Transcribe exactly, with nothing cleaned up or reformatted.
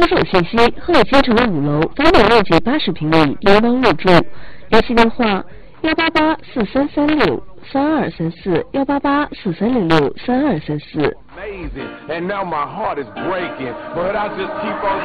售信息：鹤街城五楼，房本面积八十平米，连房入住。联系电话：幺八八四三三六三二三四，幺八八四三零六三二三四。